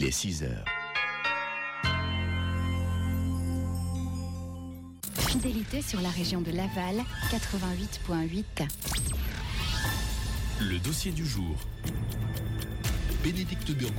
Il est 6 heures. Fidélité sur la région de Laval, 88.8. Le dossier du jour. Bénédicte Burgot.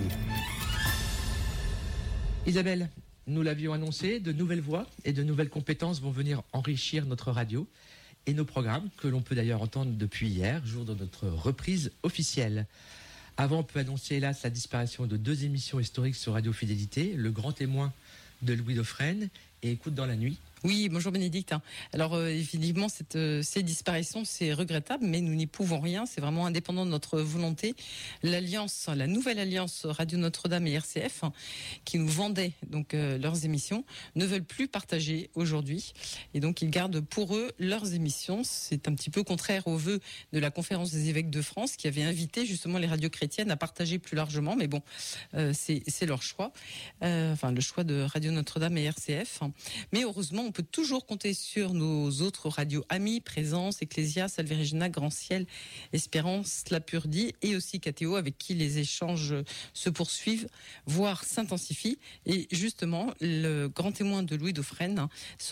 Isabelle, nous l'avions annoncé, de nouvelles voix et de nouvelles compétences vont venir enrichir notre radio et nos programmes, que l'on peut d'ailleurs entendre depuis hier, jour de notre reprise officielle. Avant, on peut annoncer hélas la disparition de 2 émissions historiques sur Radio Fidélité, Le Grand Témoin de Louis Dauphren et Écoute dans la nuit. Oui, bonjour Bénédicte. Alors évidemment, ces disparitions, c'est regrettable, mais nous n'y pouvons rien. C'est vraiment indépendant de notre volonté. L'alliance, la nouvelle alliance Radio Notre-Dame et RCF, qui nous vendaient donc leurs émissions, ne veulent plus partager aujourd'hui. Et donc ils gardent pour eux leurs émissions. C'est un petit peu contraire aux vœux de la Conférence des évêques de France, qui avait invité justement les radios chrétiennes à partager plus largement. Mais bon, c'est leur choix. Enfin, le choix de Radio Notre-Dame et RCF. Mais heureusement, on peut toujours compter sur nos autres radios amies, Présence, Ecclésia, Salve Regina, Grand Ciel, Espérance, La Purdie et aussi KTO, avec qui les échanges se poursuivent, voire s'intensifient. Et justement, le Grand Témoin de Louis Dauphren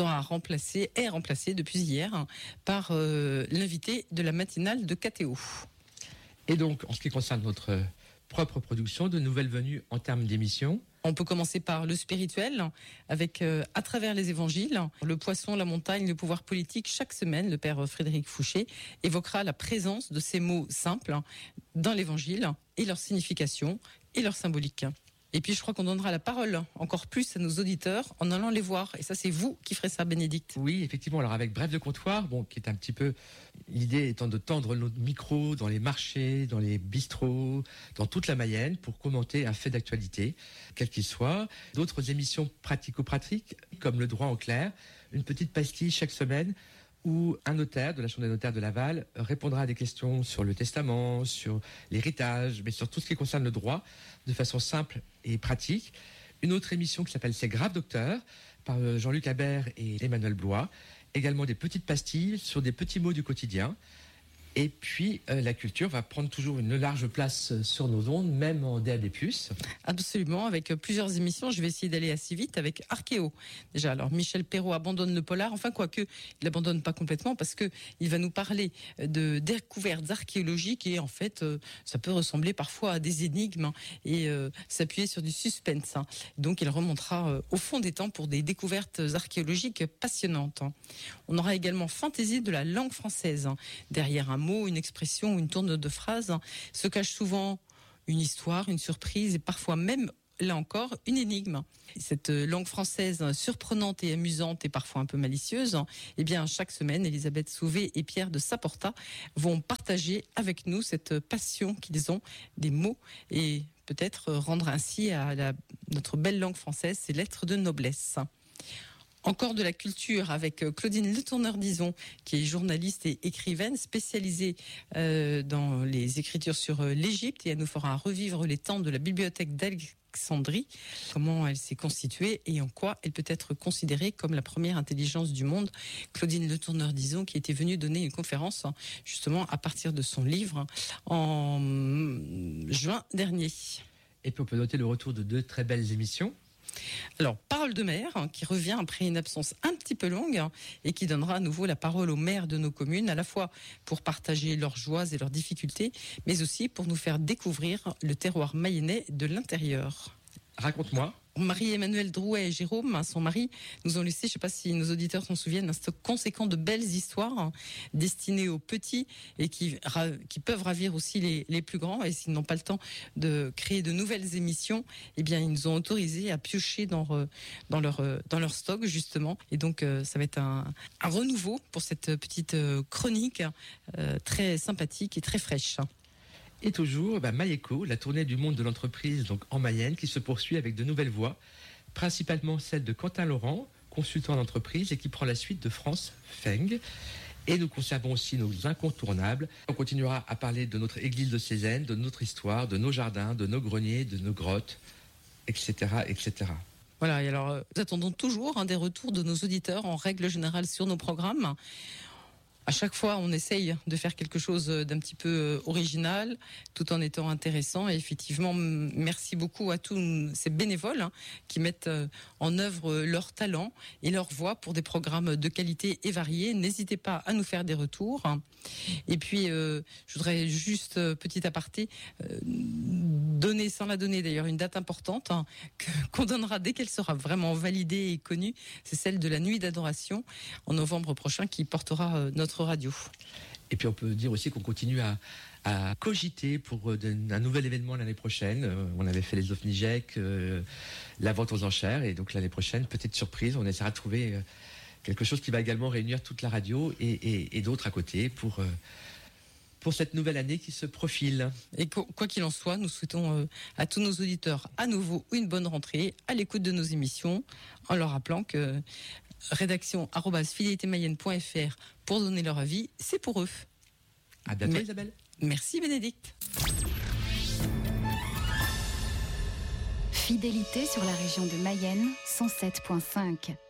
est remplacé depuis hier par l'invité de la matinale de KTO. Et donc, en ce qui concerne notre propre production, de nouvelles venues en termes d'émissions. On peut commencer par le spirituel, avec à travers les évangiles, le poisson, la montagne, le pouvoir politique. Chaque semaine, le père Frédéric Fouché évoquera la présence de ces mots simples dans l'évangile et leur signification et leur symbolique. Et puis, je crois qu'on donnera la parole encore plus à nos auditeurs en allant les voir. Et ça, c'est vous qui ferez ça, Bénédicte. Oui, effectivement. Alors, avec Bref de comptoir, qui est un petit peu l'idée étant de tendre nos micros dans les marchés, dans les bistrots, dans toute la Mayenne pour commenter un fait d'actualité, quel qu'il soit. D'autres émissions pratico-pratiques, comme Le Droit en clair, une petite pastille chaque semaine où un notaire de la Chambre des notaires de Laval répondra à des questions sur le testament, sur l'héritage, mais sur tout ce qui concerne le droit, de façon simple et pratique. Une autre émission qui s'appelle C'est grave docteur, par Jean-Luc Habert et Emmanuel Blois. Également des petites pastilles sur des petits mots du quotidien. Et puis, la culture va prendre toujours une large place sur nos ondes, même en DAB+. Absolument, avec plusieurs émissions. Je vais essayer d'aller assez vite avec Archéo. Déjà, alors Michel Perrault abandonne le polar. Enfin, quoique, il abandonne pas complètement parce que il va nous parler de découvertes archéologiques et en fait, ça peut ressembler parfois à des énigmes et s'appuyer sur du suspense. Donc, il remontera au fond des temps pour des découvertes archéologiques passionnantes. On aura également fantaisie de la langue française. Derrière un mot, une expression ou une tourne de phrase se cache souvent une histoire, une surprise et parfois même, là encore, une énigme. Cette langue française surprenante et amusante et parfois un peu malicieuse, eh bien, chaque semaine, Elisabeth Sauvé et Pierre de Saporta vont partager avec nous cette passion qu'ils ont des mots et peut-être rendre ainsi à notre belle langue française ses lettres de noblesse. Encore de la culture avec Claudine Letourneur-Dizon, qui est journaliste et écrivaine spécialisée dans les écritures sur l'Égypte, et elle nous fera revivre les temps de la bibliothèque d'Alexandrie, comment elle s'est constituée et en quoi elle peut être considérée comme la première intelligence du monde. Claudine Letourneur-Dizon, qui était venue donner une conférence justement à partir de son livre en juin dernier. Et puis on peut noter le retour de 2 très belles émissions. Alors, Parole de maire, qui revient après une absence un petit peu longue et qui donnera à nouveau la parole aux maires de nos communes, à la fois pour partager leurs joies et leurs difficultés, mais aussi pour nous faire découvrir le terroir mayennais de l'intérieur. Raconte-moi. Marie-Emmanuelle Drouet et Jérôme, son mari, nous ont laissé, je ne sais pas si nos auditeurs s'en souviennent, un stock conséquent de belles histoires destinées aux petits et qui peuvent ravir aussi les plus grands. Et s'ils n'ont pas le temps de créer de nouvelles émissions, eh bien, ils nous ont autorisé à piocher dans leur stock, justement. Et donc, ça va être un renouveau pour cette petite chronique très sympathique et très fraîche. Et toujours, Maïeko, la tournée du monde de l'entreprise, donc en Mayenne, qui se poursuit avec de nouvelles voix, principalement celle de Quentin Laurent, consultant d'entreprise, et qui prend la suite de France Feng. Et nous conservons aussi nos incontournables. On continuera à parler de notre église de Cézanne, de notre histoire, de nos jardins, de nos greniers, de nos grottes, etc., etc. Voilà, et alors nous attendons toujours des retours de nos auditeurs en règle générale sur nos programmes. À chaque fois, on essaye de faire quelque chose d'un petit peu original, tout en étant intéressant. Et effectivement, merci beaucoup à tous ces bénévoles qui mettent en œuvre leur talent et leur voix pour des programmes de qualité et variés. N'hésitez pas à nous faire des retours. Et puis, je voudrais juste, petit aparté, donner, sans la donner d'ailleurs, une date importante qu'on donnera dès qu'elle sera vraiment validée et connue. C'est celle de la Nuit d'adoration en novembre prochain qui portera notre radio. Et puis on peut dire aussi qu'on continue à cogiter pour un nouvel événement l'année prochaine. On avait fait les OVNIJEC, la vente aux enchères, et donc l'année prochaine, petite surprise, on essaiera de trouver quelque chose qui va également réunir toute la radio et d'autres à côté pour cette nouvelle année qui se profile. Et quoi qu'il en soit, nous souhaitons à tous nos auditeurs à nouveau une bonne rentrée, à l'écoute de nos émissions, en leur rappelant que rédaction@fidélitémayenne.fr pour donner leur avis, c'est pour eux. À bientôt Isabelle. Merci Bénédicte. Fidélité sur la région de Mayenne, 107.5.